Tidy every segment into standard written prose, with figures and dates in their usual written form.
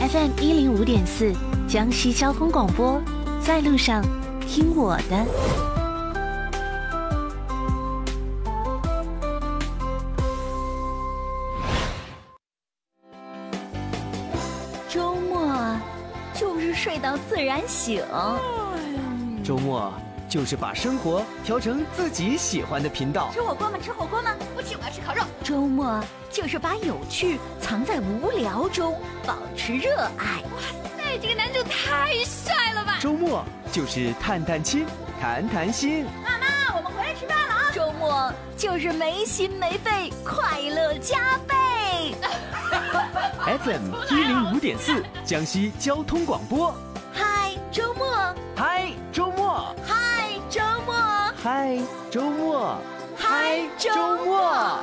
FM105.4江西交通广播，在路上听我的。周末就是睡到自然醒， 周末就是把生活调成自己喜欢的频道。 吃火锅吗？吃火锅吗？不吃，我要吃烤肉。 周末就是把有趣藏在无聊中，保持热爱。 哇塞，这个男主太帅了吧！ 周末就是探探亲，谈谈心。 妈妈，我们回来吃饭了啊！ 周末就是没心没肺，快乐加倍。 FM105.4江西交通广播。 嗨，周末！ 嗨，周末！ 嗨，周末！ 嗨，周末！ 嗨，周末！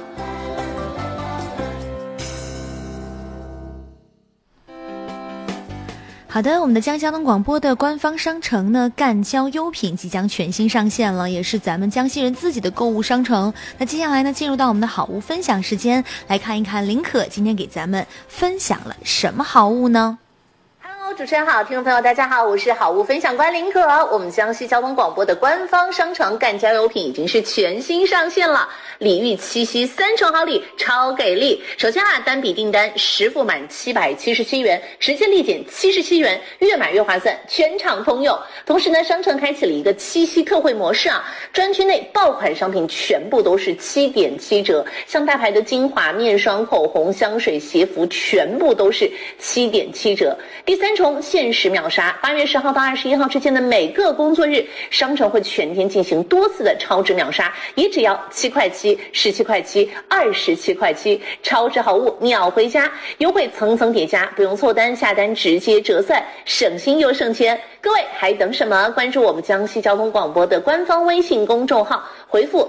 好的，我们的江交通广播的官方商城呢，赣交优品即将全新上线了，也是咱们江西人自己的购物商城。那接下来呢，进入到我们的好物分享时间，来看一看林可今天给咱们分享了什么好物呢？ 主持人好，听众朋友大家好，我是好物分享官林可。我们江西交通广播的官方商城赣交优品已经是全新上线了，礼遇七夕3重好礼，超给力。首先单笔订单10付满777元，直接立减77元，越买越划算，全场通用。同时呢，商城开启了一个七夕特惠模式专区内爆款商品全部都是7.7折，像大牌的精华、面霜、口红、香水、鞋服全部都是7.7折。第3重限时秒杀，8月10号到21号之间的每个工作日，商城会全天进行多次的超值秒杀，也只要7块7、17块7、27块7，超值好物秒回家，优惠层层叠加，不用凑单，下单直接折算，省心又省钱。各位还等什么？关注我们江西交通广播的官方微信公众号，回复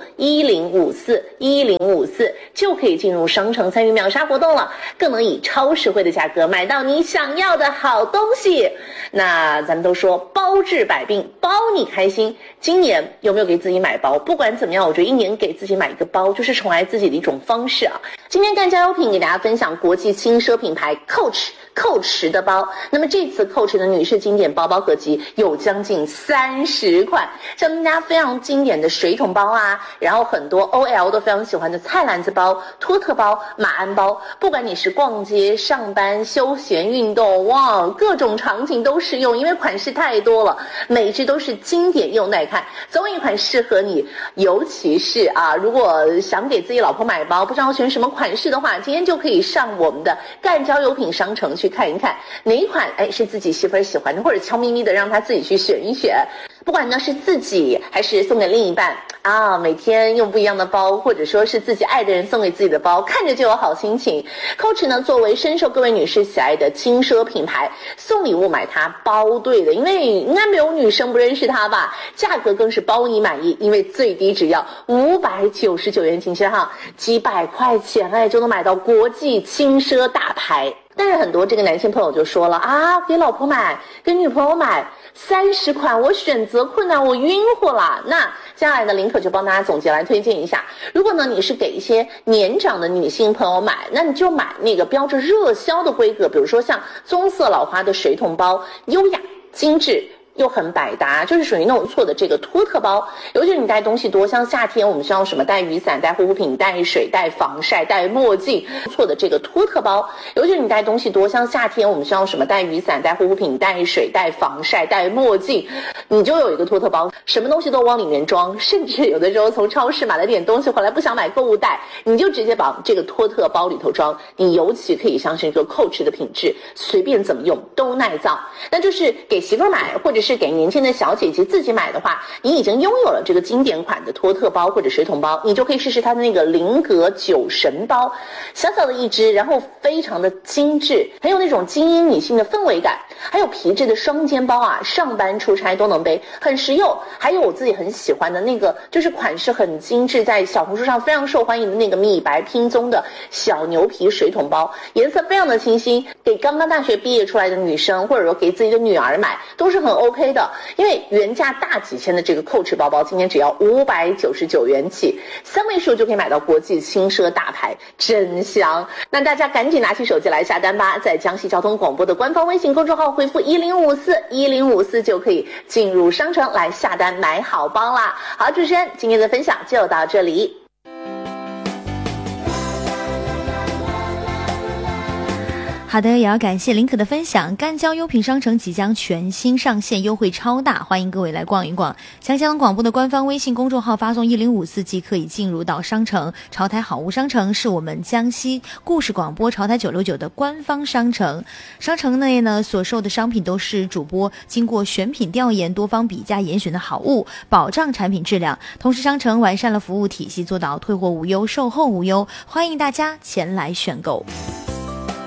1054就可以进入商城参与秒杀活动了，更能以超实惠的价格买到你想要的好东西。那咱们都说包治百病，包你开心。今年有没有给自己买包？不管怎么样，我觉得一年给自己买一个包就是宠爱自己的一种方式今天赣交优品给大家分享国际轻奢品牌 Coach 的包。那么这次 Coach 的女士经典包包合集有将近30款，像大家非常经典的水桶包然后很多 OL 都非常喜欢的菜篮子包、托特包、马鞍包，不管你是逛街、上班、休闲、运动，哇，各种场景都适用，因为款式太多了，每只都是经典又耐看，总有一款适合你。尤其是如果想给自己老婆买包，不知道选什么款式的话，今天就可以上我们的赣交优品商城去看一看哪一款是自己媳妇儿喜欢的，或者悄咪咪的让她自己去选一选。不管呢是自己还是送给另一半每天用不一样的包，或者说是自己爱的人送给自己的包，看着就有好心情。Coach 呢作为深受各位女士喜爱的轻奢品牌，送礼物买它包对的，因为应该没有女生不认识它吧。价格更是包你满意，因为最低只要599元，仅限几百块钱就能买到国际轻奢大牌。但是很多这个男性朋友就说了给老婆买，给女朋友买30款，我选择困难，我晕乎了。那接下来呢，林可就帮大家总结来推荐一下。如果呢你是给一些年长的女性朋友买，那你就买那个标着热销的规格，比如说像棕色老花的水桶包，优雅精致又很百搭，就是属于那种错的这个托特包。尤其是你带东西多，像夏天我们需要什么带雨伞、带护肤品、带水、带防晒、带墨镜，错的这个托特包。尤其是你带东西多，像夏天我们需要什么带雨伞、带护肤品、带水、带防晒、带墨镜，你就有一个托特包，什么东西都往里面装。甚至有的时候从超市买了点东西回来不想买购物袋，你就直接把这个托特包里头装。你尤其可以相信这个 Coach 的品质，随便怎么用都耐造。那就是给媳妇买，或者是给年轻的小姐姐自己买的话，你已经拥有了这个经典款的托特包或者水桶包，你就可以试试它的那个菱格酒神包，小小的一只，然后非常的精致，很有那种精英女性的氛围感。还有皮质的双肩包上班出差都能背，很实用。还有我自己很喜欢的那个，就是款式很精致，在小红书上非常受欢迎的那个米白拼棕的小牛皮水桶包，颜色非常的清新，给刚刚大学毕业出来的女生，或者说给自己的女儿买，都是很 OK OK 的，因为原价大几千的这个 Coach 包包，今年只要599元起，3位数就可以买到国际轻奢大牌，真香！那大家赶紧拿起手机来下单吧，在江西交通广播的官方微信公众号回复1054就可以进入商城来下单买好包啦。好，主持人今天的分享就到这里。 好的，也要感谢林可的分享。赣交优品商城即将全新上线，优惠超大，欢迎各位来逛一逛。江江广播的官方微信公众号发送1054即可以进入到商城。潮台好物商城是我们江西故事广播潮台969的官方商城。商城内呢，所售的商品都是主播经过选品调研、多方比价严选的好物，保障产品质量。同时，商城完善了服务体系，做到退货无忧、售后无忧，欢迎大家前来选购。